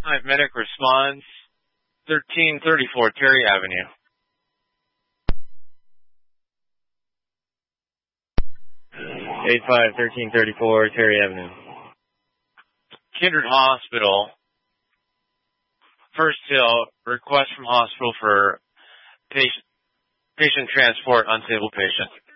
Medic responds, 1334 Terry Avenue. 85-1334 Terry Avenue. Kindred Hospital. First Hill, request from hospital for patient transport, unstable patient.